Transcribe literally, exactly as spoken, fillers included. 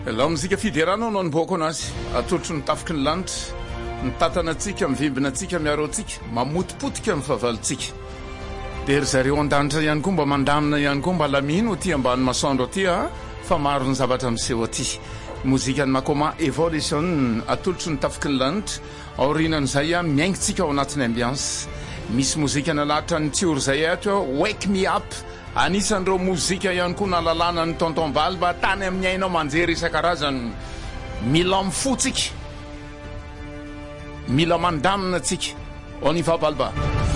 La muzika fiderana no niboko anazy atolotry ny tafiky ny lanitra ny tatana antsika mivimbina antsika miaro antsika mamotipotika amin'ny fahavalontsika dia ry zareo an-danitra ihany koa mba mandamina ihany koa mba lamino ty ambany masoandro aty a fa maro ny zavatra miseho aty mozika ny Makoma Evolution atolotry ny tafiky ny lanitra aorinan'izay a miaingintsika ao anatin'ny ambiance misy mozika nalahatra ny tsioro zay ato wake me up anisan'ireo mozika ihany koa nalalana ny tonton Balba tany amin'ny ainao manjery isan-karazany mila mifotsika mila mandamina tsika on y va Balba.